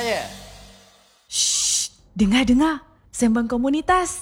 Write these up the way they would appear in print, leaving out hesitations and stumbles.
saya. Shh, dengar. Sembang komunitas.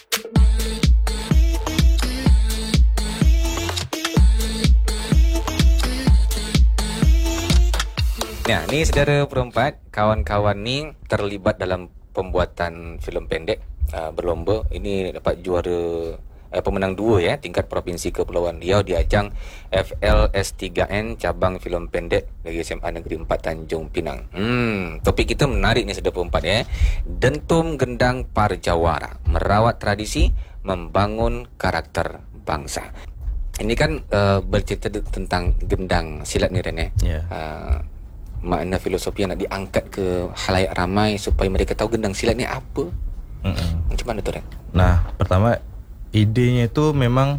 Nah, ni saudara perempat, kawan-kawan ni terlibat dalam pembuatan filem pendek berlomba. Ini dapat juara pemenang 2 ya, tingkat Provinsi Kepulauan Riau di ajang FLS3N cabang filem pendek dari SMA Negeri 4 Tanjung Pinang. Topik kita menarik ni saudara perempat ya. Dentum Gendang Parjawara, merawat tradisi, membangun karakter bangsa. Ini kan bercerita tentang gendang silat ni Ren ya. Makna filosofi yang nak diangkat ke khalayak ramai supaya mereka tahu gendang silat ni apa. Macam mana tu Ren? Nah, pertama idenya itu memang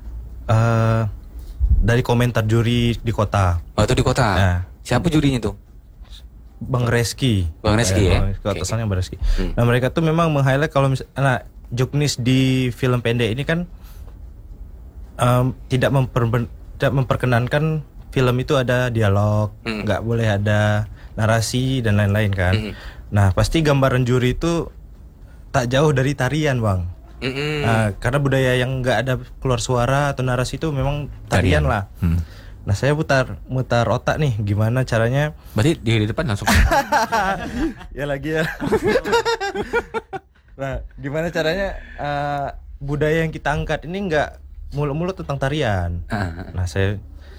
dari komentar juri di kota. Oh, tu di kota. Siapa jurinya tu? Bang Reski. Bang Reski ya. Atasannya Bang Reski. Nah, mereka tuh memang meng-highlight kalau misalnya joknis di film pendek ini kan tidak memperkenankan film itu ada dialog, nggak boleh ada narasi dan lain-lain kan. Nah, pasti gambaran juri itu tak jauh dari tarian, Bang. Karena budaya yang nggak ada keluar suara atau narasi itu memang tarian lah. Nah, saya mutar otak nih, gimana caranya? Berarti di depan langsung. Ya lagi ya. Nah, gimana caranya budaya yang kita angkat ini nggak mulut-mulut tentang tarian. Nah, saya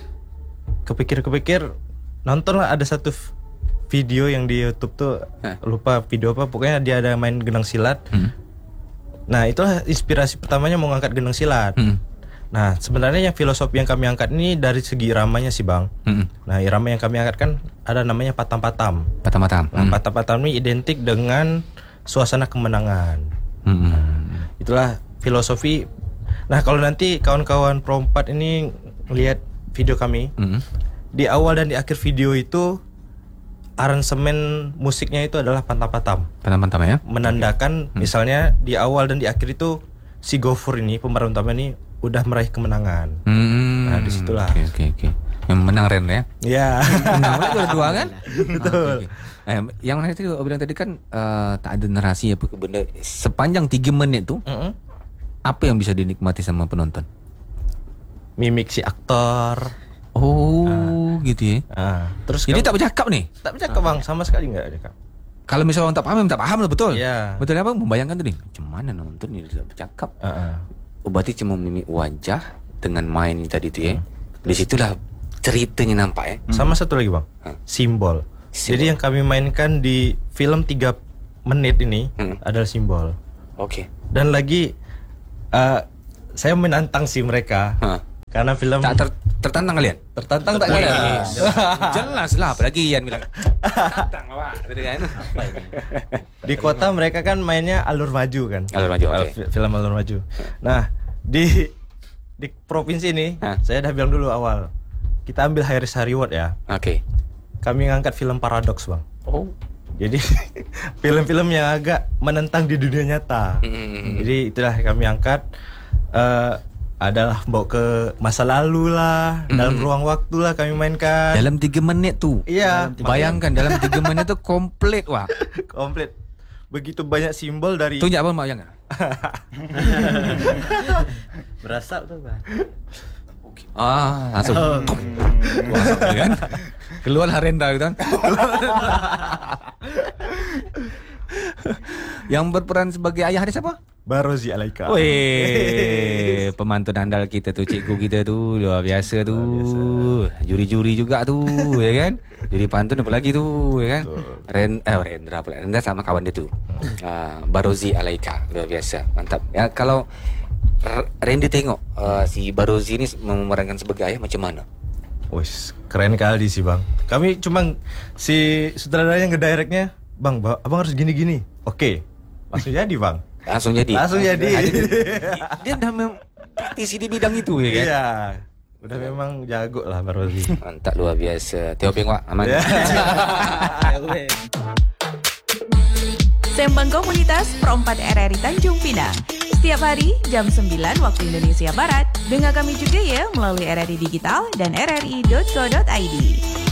kepikir nonton lah, ada satu video yang di YouTube tuh, lupa video apa, pokoknya dia ada main gendang silat. Nah, itulah inspirasi pertamanya mau ngangkat gendang silat. Nah, sebenarnya yang filosofi yang kami angkat ini dari segi iramanya sih, Bang. Nah, irama yang kami angkat kan ada namanya patam-patam. Nah, patam-patam ini identik dengan suasana kemenangan. Itulah filosofi. Nah, kalau nanti kawan-kawan perempat ini lihat video kami, di awal dan di akhir video itu aransemen musiknya itu adalah patam-patam. Patam-patam ya. Menandakan misalnya di awal dan di akhir itu si Gofur ini, pemeran utama ini udah meraih kemenangan. Nah, disitulah. Oke. Yang menang Ren ya. Iya. Menang juara 2 kan? Betul. Yang mana tadi bilang tadi kan tak ada narasi apa benda. Sepanjang 3 menit tu, apa yang bisa dinikmati sama penonton? Mimik si aktor. Oh, gitu ya. Terus jadi tak bercakap nih? Tak bercakap, Bang, sama sekali enggak bercakap. Kalau misalnya orang tak paham lah, betul. Iya. Betul apa? Membayangkan tadi, macam mana nonton ni tidak bercakap. Berarti cuma mimik wajah dengan main tadi tu ya. Di situlah ceritanya nampak ya. Sama satu lagi, Bang. Simbol. Jadi yang kami mainkan di film 3 menit ini adalah simbol. Oke. Dan lagi saya menantang sih mereka. Karena film tak tertantang kalian? Tertantang tak kalian? Jelas lah, apalagi Ian bilang tantang awak, gitu kan. Di kota mereka kan mainnya alur maju kan. Alur maju, oke. Film alur maju. Nah, di provinsi ini saya dah bilang dulu awal, kita ambil high risk high reward ya. Oke. Kami ngangkat film paradoks, Bang. Oh. Jadi film-film yang agak menentang di dunia nyata. Jadi itulah kami angkat. Adalah bawa ke masa lalu lah, dalam ruang waktu lah kami mainkan. Dalam 3 menit tu. Iya. Bayangkan dalam 3 menit tu komplit wah. Komplit. Begitu banyak simbol dari. Tunjuk apa bayangkan? Berasap tu, Bang. Langsung. Kan? Keluarlah Renda gitu kan. Yang berperan sebagai ayah dia siapa? Barozi Alaika. Weh, pemantun andal kita tu, cikgu kita tu, luar biasa tu. Juri-juri juga tu, ya kan? Juri pantun apa lagi tu, ya kan? Rendra pula. Rendra sama kawan dia tu. Barozi Alaika, luar biasa. Mantap. Ya, kalau Randy tengok si Barozi ni memerankan sebagai ayah macam mana? Wih, keren kali sih, Bang. Kami cuma si sutradara yang ngedirectnya, Bang, abang harus gini-gini. Oke. Langsung jadi, Bang. Langsung jadi. Dia dah praktisi di bidang itu ya kan? Iya. Udah memang jago lah Barozi. Mantap, luar biasa. Teo Pengwak aman. Sembang komunitas Pro4 RRI Tanjung Pinang. Setiap hari jam 9 waktu Indonesia Barat. Dengar kami juga ya melalui RRI Digital dan rri.co.id.